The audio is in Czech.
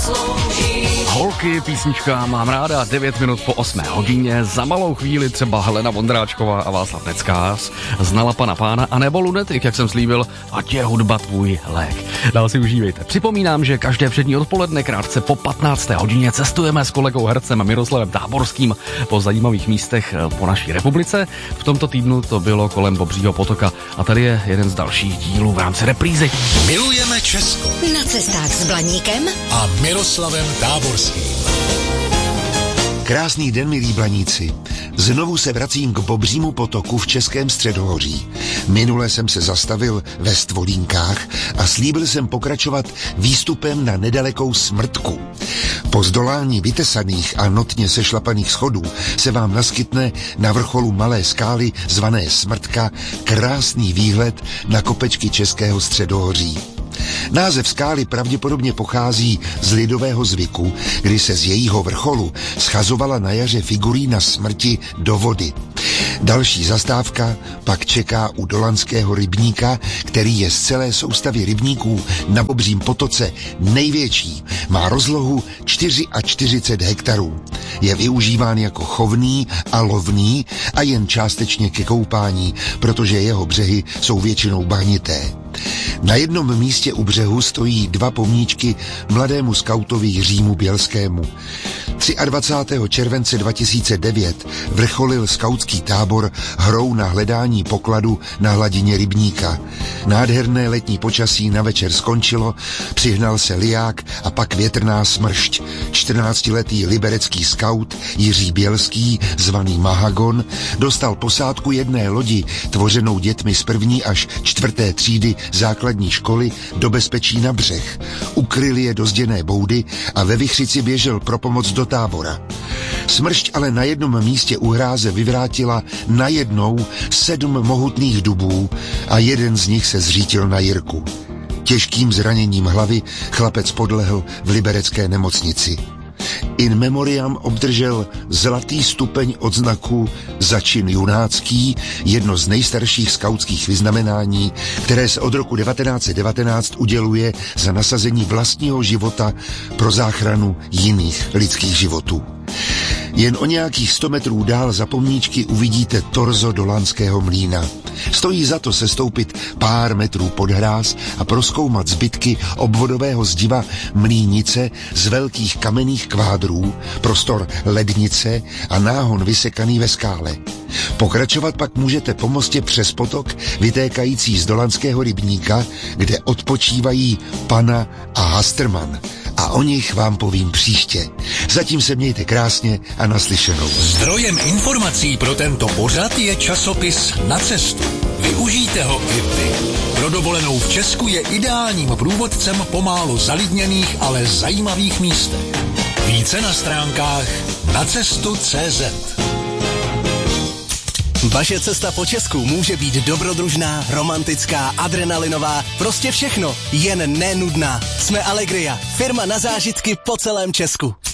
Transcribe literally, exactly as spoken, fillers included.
Holky, písnička Mám ráda, devět minut po osmé hodině. Za malou chvíli třeba Helena Vondráčková a Václav Neckář, Znala pana pána, anebo Lunetik, jak jsem slíbil, ať je hudba tvůj lék. Dál si užívejte. Připomínám, že každé přední odpoledne krátce po patnácté hodině cestujeme s kolegou hercem Miroslavem Táborským po zajímavých místech po naší republice. V tomto týdnu to bylo kolem Bobřího potoka a tady je jeden z dalších dílů v rámci reprízy. Milujeme Česko. Na cestách s Blaníkem a Miroslavem Táborským. Krásný den, milí Blaníci. Znovu se vracím k Bobřímu potoku v Českém středohoří. Minule jsem se zastavil ve Stvolínkách a slíbil jsem pokračovat výstupem na nedalekou Smrtku. Po zdolání vytesaných a notně sešlapaných schodů se vám naskytne na vrcholu malé skály zvané Smrtka krásný výhled na kopečky Českého středohoří. Název skály pravděpodobně pochází z lidového zvyku, kdy se z jejího vrcholu schazovala na jaře figurína smrti do vody. Další zastávka pak čeká u Dolanského rybníka, který je z celé soustavy rybníků na Bobřím potoce největší. Má rozlohu čtyřicet čtyři hektarů. Je využíván jako chovný a lovný a jen částečně ke koupání, protože jeho břehy jsou většinou bahnité. Na jednom místě u břehu stojí dva pomníčky mladému skautovi Jiřímu Bělskému. dvacátého třetího července dva tisíce devět vrcholil skautský tábor hrou na hledání pokladu na hladině rybníka. Nádherné letní počasí na večer skončilo, přihnal se liják a pak větrná smršť. čtrnáctiletý liberecký skaut Jiří Bělský, zvaný Mahagon, dostal posádku jedné lodi, tvořenou dětmi z první až čtvrté třídy základní školy, do bezpečí na břeh. Ukryl je do zděné boudy a ve vichřici běžel pro pomoc do tábora. Smršť ale na jednom místě u hráze vyvrátila najednou sedm mohutných dubů a jeden z nich se zřítil na Jirku. Těžkým zraněním hlavy chlapec podlehl v liberecké nemocnici. In memoriam obdržel zlatý stupeň odznaku za čin junácký, jedno z nejstarších skautských vyznamenání, které se od roku devatenáct set devatenáct uděluje za nasazení vlastního života pro záchranu jiných lidských životů. Jen o nějakých sto metrů dál za pomníčky uvidíte torzo Dolanského mlýna. Stojí za to sestoupit pár metrů pod hráz a prozkoumat zbytky obvodového zdiva mlýnice z velkých kamenných kvádrů, prostor lednice a náhon vysekaný ve skále. Pokračovat pak můžete po mostě přes potok vytékající z Dolanského rybníka, kde odpočívají Pana a Hasterman. A o nich vám povím příště. Zatím se mějte krásně a naslyšenou. Zdrojem informací pro tento pořad je časopis Na cestu. Využijte ho i vy. Pro dovolenou v Česku je ideálním průvodcem po málo zalidněných, ale zajímavých místech. Více na stránkách nacestu tečka cé zet. Vaše cesta po Česku může být dobrodružná, romantická, adrenalinová, prostě všechno, jen nenudná. Jsme Allegria, firma na zážitky po celém Česku.